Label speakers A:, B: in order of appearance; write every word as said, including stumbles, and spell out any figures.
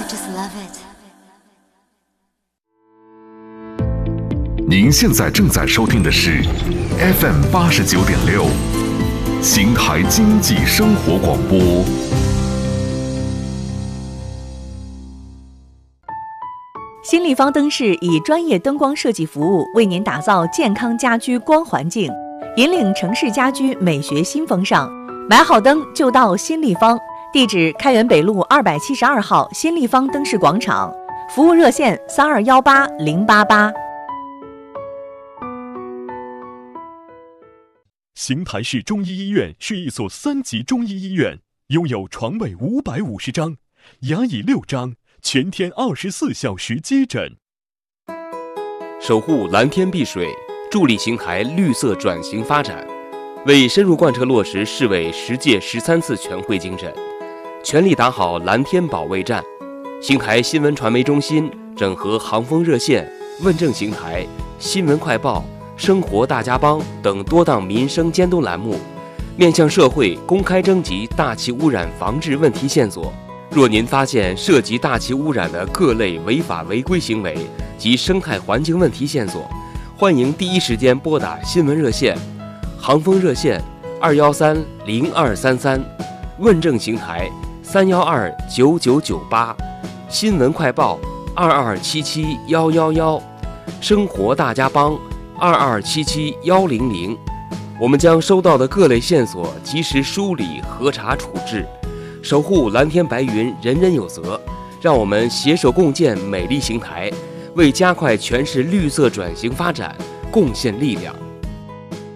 A: just love it。
B: 您现在正在收听的是 F M 八十九点六，邢台经济生活广播。
C: 新立方灯饰以专业灯光设计服务为您打造健康家居光环境，引领城市家居美学新风尚。买好灯就到新立方，地址开元北路二百七十二号新立方灯饰广场，服务热线三二幺八零八八。
D: 邢台市中医医院是一所三级中医医院，拥有床位五百五十张，牙椅六张，全天二十四小时接诊。
E: 守护蓝天碧水，助力邢台绿色转型发展，为深入贯彻落实市委十届十三次全会精神，全力打好蓝天保卫战。邢台新闻传媒中心整合航风热线、问政邢台、新闻快报、生活大家帮等多档民生监督栏目，面向社会公开征集大气污染防治问题线索。若您发现涉及大气污染的各类违法违规行为及生态环境问题线索，欢迎第一时间拨打新闻热线、航风热线二幺三零二三三，问政邢台三幺二九九九八，新闻快报二二七七幺幺幺，生活大家帮二二七七幺零零。我们将收到的各类线索及时梳理、核查、处置，守护蓝天白云，人人有责。让我们携手共建美丽邢台，为加快全市绿色转型发展贡献力量。